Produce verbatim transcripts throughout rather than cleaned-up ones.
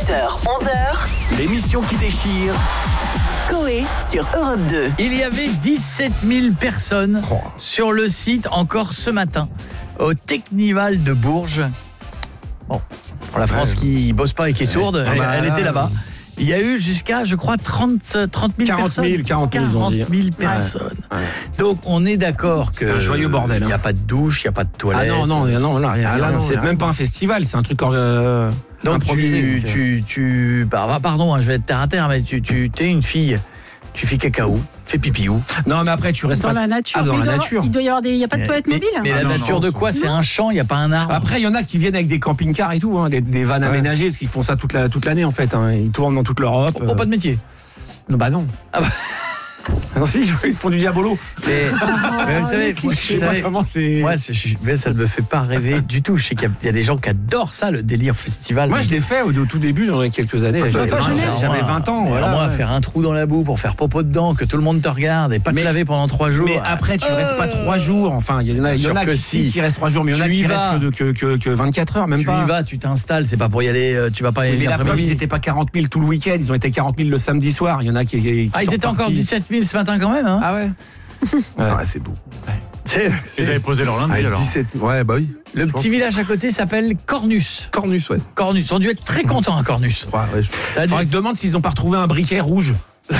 huit heures, onze heures, l'émission qui déchire. Coé sur Europe deux. Il y avait dix-sept mille personnes Oh. sur le site encore ce matin, au Technival de Bourges. Bon, pour la France Ouais. qui bosse pas et qui est sourde, Ah elle, bah, elle était là-bas. Il y a eu jusqu'à, je crois, trente mille quarante personnes. mille, quarante mille, ils ont dit. mille personnes. Ouais. Donc, on est d'accord que... C'est un joyeux bordel, Il n'y a hein. pas de douche, il n'y a pas de toilette. Ah non, non, non, là, rien, Ah rien. non, C'est rien. même pas un festival, c'est un truc euh, Donc, improvisé. tu, donc, euh. tu, tu, bah, pardon, hein, je vais être terre à terre, mais tu, tu es une fille, tu fais caca où? Tu fais pipi où? Non, mais après, tu restes Dans pas... la nature. Ah, dans Mais la il doit y nature. avoir- Il doit y avoir des. Il n'y a pas de toilette mais, mobile. Mais la Ah non, nature non, de non. quoi? C'est un champ, il n'y a pas un arbre. Après, il y en a qui viennent avec des camping-cars et tout, hein, des, des vannes Ouais. aménagées, parce qu'ils font ça toute la toute l'année en fait. Hein. Ils tournent dans toute l'Europe. Oh, pas de métier. Non, bah non. Ah bah. Non, si, ils font du diabolo. Mais, mais vous savez, le moi, Je sais vous pas savez, comment c'est. moi, c'est- je- mais ça ne me fait pas rêver du tout. Je sais qu'il y a- il y a des gens qui adorent ça, le délire festival. Moi, je l'ai fait au, au tout début, dans les quelques années. Ah, J'avais toi, vingt- jeunesse. J'avais vingt ans. Mais Voilà, alors moi, ouais. faire un trou dans la boue pour faire popo dedans, que tout le monde te regarde et pas te laver pendant trois jours. Mais après, tu restes pas trois jours. Enfin, il y en a, il y en Sûr a que qui, si. qui restent trois jours, mais il y en a Tu y qui vas. restent que, de- que, que, que vingt-quatre heures, même tu pas. y vas, tu t'installes, c'est pas pour y aller, euh, tu vas pas y Mais aller la preuve, l'après-midi. ils étaient pas quarante mille tout le week-end, ils ont été quarante mille le samedi soir. Il y en a qui. qui Ah, ils sont étaient encore partis. dix-sept mille ce matin quand même, hein. Ah ouais. Ouais, c'est beau. C'est- Ils avaient posé leur lundi Ah, alors. dix-sept. Ouais, bah oui. Le Je petit pense. village à côté s'appelle Cornus. Cornus, ouais. Cornus, on a dû être très contents à Cornus. Ouais, ouais, je- Ça a dû- Faudrait que je demande s'ils ont pas retrouvé un briquet rouge.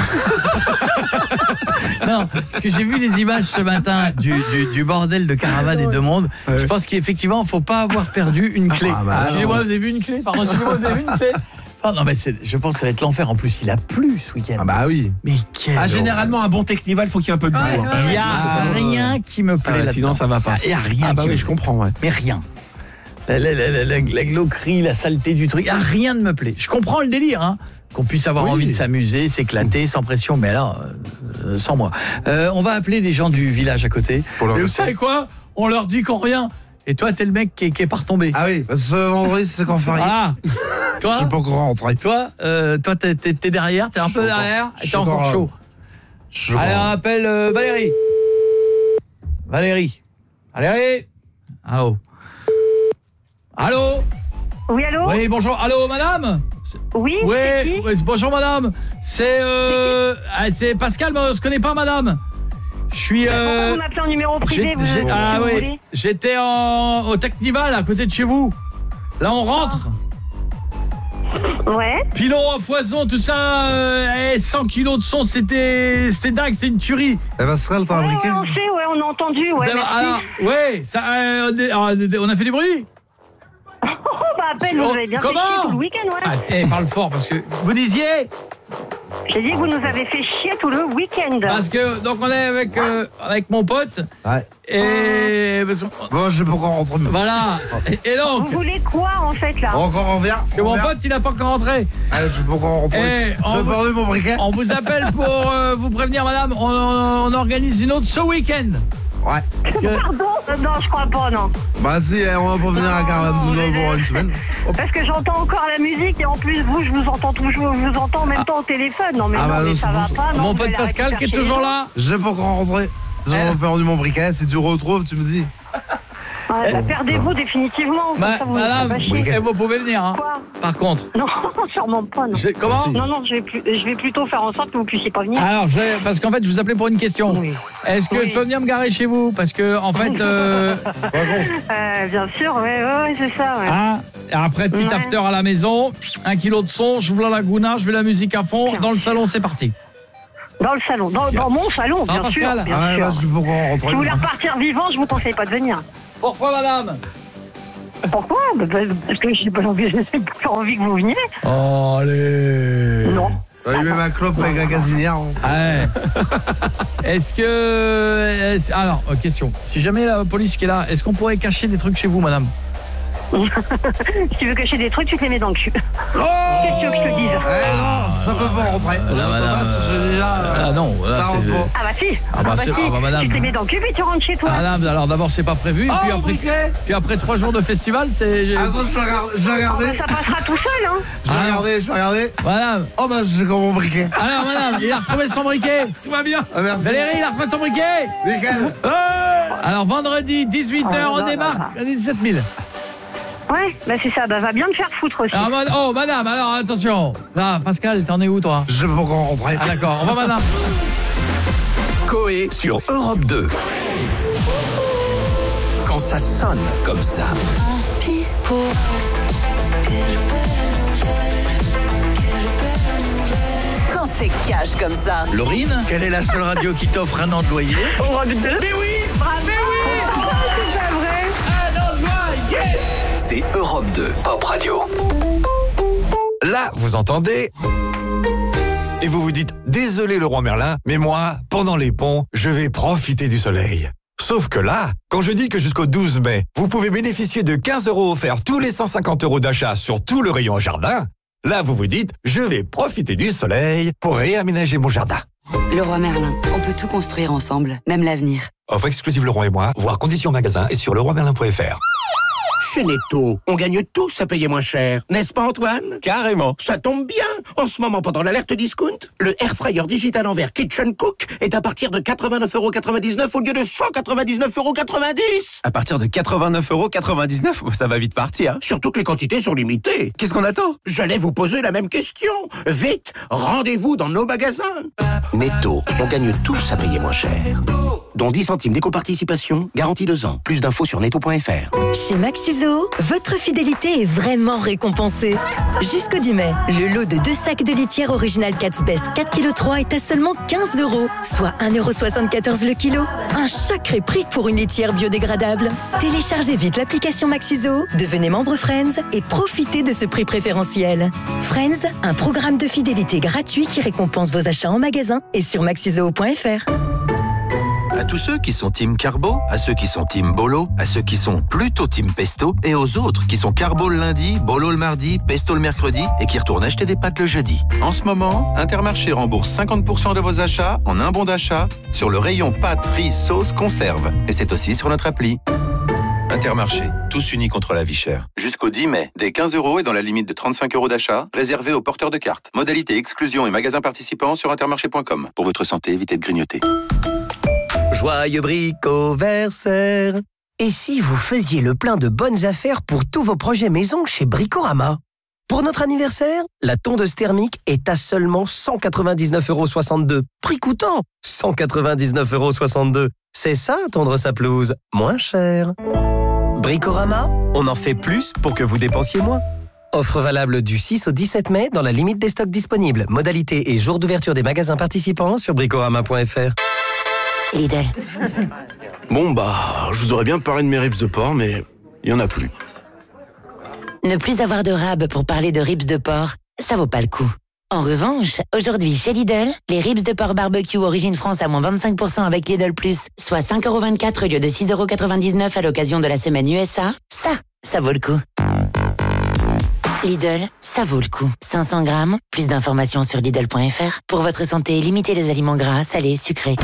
Non, parce que j'ai vu les images ce matin du, du, du bordel de caravane et de monde. Je pense qu'effectivement, il ne faut pas avoir perdu une clé. Ah, bah, excusez-moi, non. vous avez vu une clé? Pardon, excusez-moi, vous avez vu une clé? Ah, non, mais c'est- je pense que ça va être l'enfer. En plus, il a plu ce week-end. Ah bah oui. Mais quel... Ah, généralement, un bon technival, faut qu'il y ait un peu de boue. Ouais, hein. ouais. Il n'y a Ah, rien qui me plaît Ah, là-dedans. sinon, ça va pas. Il n'y a rien Ah bah qui oui, me je plaît. comprends, ouais. Mais rien. La, la, la, la, la, la glauquerie, la saleté du truc, ah, rien ne me plaît. Je comprends le délire, hein, qu'on puisse avoir Oui. envie de s'amuser, s'éclater, sans pression, mais alors, euh, sans moi. Euh, on va appeler les gens du village à côté. Pour leur Et vous dire. savez quoi? On leur dit qu'on rien. Et toi, t'es le mec qui est, qui est pas retombé. Ah oui, parce que ce vendredi, c'est quand faire. Voilà. Je Toi, suis pas encore rentré. toi, euh, toi, t'es, t'es- t'es derrière, t'es un Je peu suis encore- derrière, je et t'es suis encore encore là. chaud. Je suis Allez, on encore- appelle euh, Valérie. Valérie. Valérie. Allô. Allô. Oui, allô? Oui, bonjour. Allô, madame. Oui, Oui, c'est qui? oui, bonjour madame. C'est euh, ah, c'est Pascal, mais on se connaît pas madame. Je suis Pourquoi euh, vous m'appelez en numéro privé? j'ai- Vous, j'ai- qu'est-ce ah que vous oui, voulez? j'étais en au Technival à côté de chez vous. Là on rentre. Ouais. Pilon à foison, tout ça, euh, eh, cent kilos de son, c'était c'était dingue, c'est une tuerie. Eh ben, Pascal, t'as un Ouais, briquet? ouais, on sait, ouais, on a entendu, ouais, Ça va, merci. alors, ouais, ça, euh, on est- alors, on a fait du bruit. Oh, bah, à peine, vous avez bien fait Comment chier tout le week-end, ouais. Ah, eh, parle fort parce que vous disiez. J'ai dit que vous nous avez fait chier tout le week-end. Parce que donc on est avec euh, avec mon pote Ouais. et parce qu'on- Bon, je suis pas encore rentré. mais- voilà. Et, et Vous donc voulez quoi, en fait, là? Encore en vert. que mon pote il n'a pas encore rentré. Allez, je suis pas encore rentré. Eh, on J'ai vous- perdu mon briquet. On vous appelle pour euh, vous prévenir madame, on, on organise une autre ce week-end. Ouais. Parce que- Pardon? Non, je crois pas, non. Bah si, eh, on va pas venir à Caravane Non, de mais- pour une semaine. Parce que j'entends encore la musique et en plus, vous, je vous entends toujours, je vous entends en même temps au téléphone. Non, mais, Ah, non, bah, mais non, ça c'est va bon, pas. non, mon vous pote allez Pascal arrêter qui est de chercher toujours les gens. là. J'ai pas encore rentré. J'ai Eh. perdu mon briquet. Si tu retrouves, tu me dis. Ouais, bah, perdez-vous définitivement. comme Ma- ça, vous madame, vous faites pas chier. eh, vous pouvez venir hein. Quoi? Par contre. Non, sûrement pas, non. Je- comment Merci. Non, non, je vais, plus, je vais plutôt faire en sorte que vous puissiez pas venir. Alors, je- parce qu'en fait, je vous appelais pour une question. Oui. Est-ce que Oui. je peux venir me garer chez vous? Parce que, en fait, euh, Pas grosse. Euh, bien sûr, ouais, ouais, ouais, c'est ça, ouais. hein, après, petit Ouais. after à la maison, un kilo de son, j'ouvre la laguna, je mets la musique à fond, dans le salon, c'est parti. Dans le salon, dans, dans mon salon, Ça va, bien sûr, Pascal bien Ah ouais, sûr. là, je suis pas encore rentré. Si vous voulez repartir vivant, je vous conseille pas de venir. Pourquoi, madame? Pourquoi? Bah, bah, Parce que j'ai pas envie, j'ai pas envie que vous veniez. Oh, allez. Non. J'avais ma clope avec la gazinière. Ouais. Est-ce que... est-ce- alors, euh, question. Si jamais la police qui est là, est-ce qu'on pourrait cacher des trucs chez vous, madame? Si tu veux cacher des trucs, tu te les mets dans le cul. Oh Qu'est-ce que tu veux que je te dise? Eh non, ça peut pas rentrer. Là, madame, J'ai déjà. ah non, là, Ça rentre c'est... pas. Ah bah si, Ah bah, c'est- si. ah bah, madame. Tu te les mets dans le cul puis tu rentres chez toi. Ah, madame, alors d'abord, c'est pas prévu, et puis, Oh, après, briquet. puis après trois jours de festival, c'est... Attends, je vais regarder. Je vais Ah bah, regarder. ça passera tout seul, hein. Je vais regarder. Je vais regarder. Madame, Oh bah j'ai comme mon briquet. alors madame, il a retrouvé son briquet. Tout va bien. Ah, merci. Valérie, il a retrouvé ton briquet. Nickel. Alors vendredi, dix-huit heures, Oh, on là, débarque. là, dix-sept mille. Ouais, bah c'est ça, bah va bien te faire foutre aussi. Ah, ma- oh, madame, alors attention. Là, Pascal, t'en es où, toi? Je veux pas encore rentrer. Ah, d'accord, on va, madame. Coé sur Europe deux. Quand ça sonne comme ça. Quand c'est cash comme ça. Laurine, quelle est la seule radio qui t'offre un an de loyer? Europe deux. Mais oui, Bravo. mais oui. C'est pas vrai. Un an de loyer. C'est Europe deux, Pop Radio. Là, vous entendez? Et vous vous dites, désolé Leroy Merlin, mais moi, pendant les ponts, je vais profiter du soleil. Sauf que là, quand je dis que jusqu'au douze mai, vous pouvez bénéficier de quinze euros offerts tous les cent cinquante euros d'achat sur tout le rayon jardin, là vous vous dites, je vais profiter du soleil pour réaménager mon jardin. Leroy Merlin, on peut tout construire ensemble, même l'avenir. Offre exclusive Leroy et moi, voir conditions magasin et sur leroy merlin point f r. Chez Netto, on gagne tous à payer moins cher. N'est-ce pas, Antoine? Carrément. Ça tombe bien. En ce moment, pendant l'alerte discount, le Air Fryer digital en verre Kitchen Cook est à partir de quatre-vingt-neuf euros quatre-vingt-dix-neuf au lieu de cent quatre-vingt-dix-neuf euros quatre-vingt-dix. À partir de quatre-vingt-neuf euros quatre-vingt-dix-neuf, ça va vite partir. Surtout que les quantités sont limitées. Qu'est-ce qu'on attend? J'allais vous poser la même question. Vite, rendez-vous dans nos magasins. Netto, on gagne tous à payer moins cher. Dont dix centimes d'éco-participation, garantie deux ans. Plus d'infos sur netto point f r. Chez Maxiso, votre fidélité est vraiment récompensée. Jusqu'au dix mai, le lot de deux sacs de litière original Cat's Best quatre virgule trois kilos est à seulement quinze euros, soit un euro soixante-quatorze le kilo. Un sacré prix pour une litière biodégradable. Téléchargez vite l'application Maxiso, devenez membre Friends et profitez de ce prix préférentiel. Friends, un programme de fidélité gratuit qui récompense vos achats en magasin et sur maxiso point f r. À tous ceux qui sont team carbo, à ceux qui sont team bolo, à ceux qui sont plutôt team pesto, et aux autres qui sont carbo le lundi, bolo le mardi, pesto le mercredi, et qui retournent acheter des pâtes le jeudi. En ce moment, Intermarché rembourse cinquante pour cent de vos achats en un bon d'achat sur le rayon pâtes, riz, sauce, conserve. Et c'est aussi sur notre appli. Intermarché, tous unis contre la vie chère. Jusqu'au dix mai, des quinze euros et dans la limite de trente-cinq euros d'achat, réservé aux porteurs de cartes. Modalité exclusion et magasins participants sur intermarché point com. Pour votre santé, évitez de grignoter. Joyeux bricoversaire. Et si vous faisiez le plein de bonnes affaires pour tous vos projets maison chez Bricorama? Pour notre anniversaire, la tondeuse thermique est à seulement cent quatre-vingt-dix-neuf euros soixante-deux. Prix coûtant cent quatre-vingt-dix-neuf euros soixante-deux. C'est ça, tondre sa pelouse, moins cher. Bricorama, on en fait plus pour que vous dépensiez moins. Offre valable du six au dix-sept mai dans la limite des stocks disponibles. Modalité et jour d'ouverture des magasins participants sur bricorama point f r. Lidl. Bon bah, je vous aurais bien parlé de mes ribs de porc, mais il y en a plus. Ne plus avoir de rab pour parler de ribs de porc, ça vaut pas le coup. En revanche, aujourd'hui chez Lidl, les ribs de porc barbecue origine France à moins vingt-cinq pour cent avec Lidl Plus, soit cinq euros vingt-quatre au lieu de six euros quatre-vingt-dix-neuf à l'occasion de la semaine U S A, ça, ça vaut le coup. Lidl, ça vaut le coup. cinq cents grammes, plus d'informations sur Lidl point f r. Pour votre santé, limitez les aliments gras, salés, sucrés.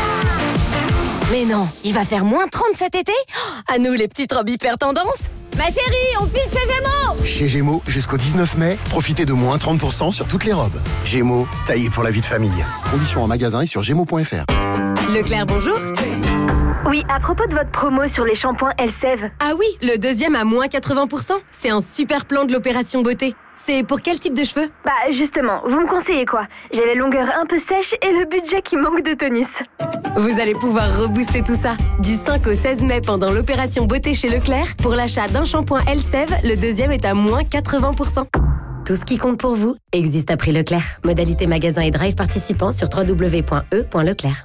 Mais non, il va faire moins trente cet été? À nous les petites robes hyper tendance. Ma chérie, on file chez Gémeaux. Chez Gémeaux, jusqu'au dix-neuf mai, profitez de moins trente pour cent sur toutes les robes. Gémeaux, taillé pour la vie de famille. Conditions en magasin et sur gémeaux point f r. Leclerc, bonjour. Oui, à propos de votre promo sur les shampoings Elseve. Ah oui, le deuxième à moins quatre-vingts pour cent. C'est un super plan de l'opération beauté. C'est pour quel type de cheveux? Bah justement, vous me conseillez quoi? J'ai les longueurs un peu sèches et le budget qui manque de tonus. Vous allez pouvoir rebooster tout ça. Du cinq au seize mai pendant l'opération beauté chez Leclerc, pour l'achat d'un shampoing Elseve, le deuxième est à moins quatre-vingts pour cent. Tout ce qui compte pour vous existe à prix Leclerc. Modalité magasin et drive participants sur w w w point e point leclerc.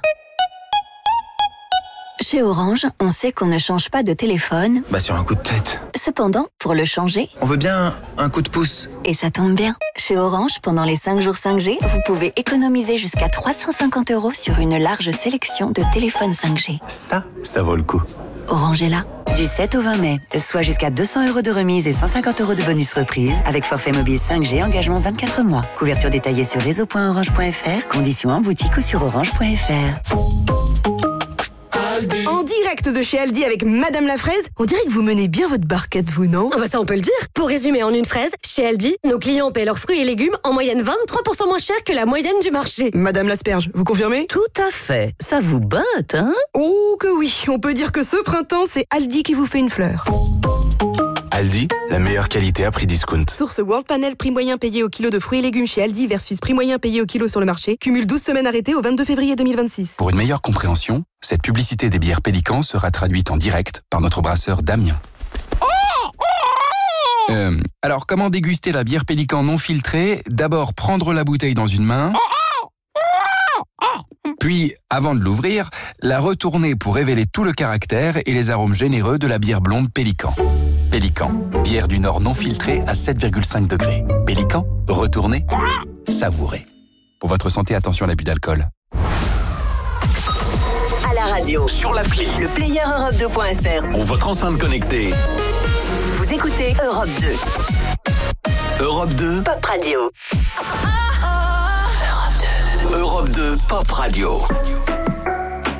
Chez Orange, on sait qu'on ne change pas de téléphone. Bah sur un coup de tête. Cependant, pour le changer, on veut bien un coup de pouce. Et ça tombe bien. Chez Orange, pendant les cinq jours cinq G, vous pouvez économiser jusqu'à trois cent cinquante euros sur une large sélection de téléphones cinq G. Ça, ça vaut le coup. Orange est là. Du sept au vingt mai, soit jusqu'à deux cents euros de remise et cent cinquante euros de bonus reprise avec forfait mobile cinq G, engagement vingt-quatre mois. Couverture détaillée sur réseau point orange point f r, conditions en boutique ou sur orange point f r. En direct de chez Aldi avec Madame la Fraise, on dirait que vous menez bien votre barquette, vous, non? Ah bah ça on peut le dire. Pour résumer en une phrase, chez Aldi, nos clients paient leurs fruits et légumes en moyenne vingt-trois pour cent moins cher que la moyenne du marché. Madame l'asperge, vous confirmez? Tout à fait. Ça vous botte, hein? Oh que oui, on peut dire que ce printemps, c'est Aldi qui vous fait une fleur. Aldi, la meilleure qualité à prix discount. Source World Panel, prix moyen payé au kilo de fruits et légumes chez Aldi versus prix moyen payé au kilo sur le marché. Cumule douze semaines arrêtées au vingt-deux février deux mille vingt-six. Pour une meilleure compréhension, cette publicité des bières Pélican sera traduite en direct par notre brasseur Damien. Euh, alors, comment déguster la bière Pélican non filtrée? D'abord, prendre la bouteille dans une main, puis, avant de l'ouvrir, la retourner pour révéler tout le caractère et les arômes généreux de la bière blonde Pélican. Pélican, bière du Nord non filtrée à sept virgule cinq degrés. Pélican, retournez, savourez. Pour votre santé, attention à l'abus d'alcool. À la radio, Sur l'appli, le player Europe deux point F R. ou votre enceinte connectée. Vous écoutez Europe deux. Europe deux, Pop Radio. Europe deux, Pop Radio.